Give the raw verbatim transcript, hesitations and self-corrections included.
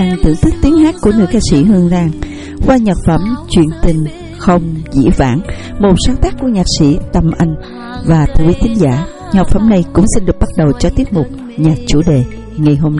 thưởng thức tiếng hát của nữ ca sĩ Hương Lan qua nhạc phẩm Chuyện Tình Không Dĩ Vãng, một sáng tác của nhạc sĩ Tâm Anh. Và thưa quý thính giả, nhạc phẩm này cũng xin được bắt đầu cho tiết mục nhạc chủ đề ngày hôm nay.